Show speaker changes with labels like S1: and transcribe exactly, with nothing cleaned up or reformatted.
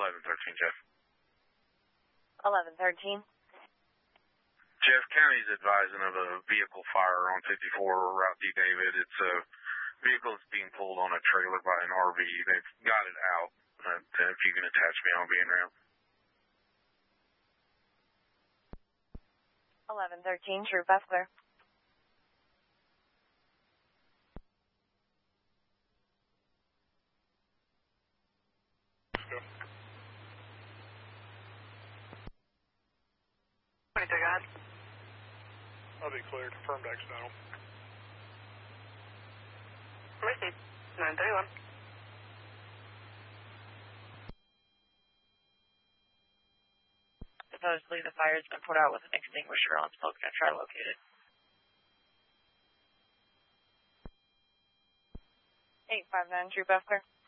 S1: eleven thirteen, Jeff.
S2: eleven thirteen.
S1: Jeff, County's advising of a vehicle fire on fifty-four Route D. David. It's a vehicle that's being pulled on a trailer by an R V. They've got it out. Uh, if you can attach me, I'll be in route.
S2: eleven thirteen, True F clear.
S3: twenty-two, go ahead.
S4: I'll be clear. Confirmed accidental.
S3: Receive. nine three one.
S2: Supposedly the fire's been put out with an extinguisher on, so I'm going to try to locate it. eight five nine, True F clear.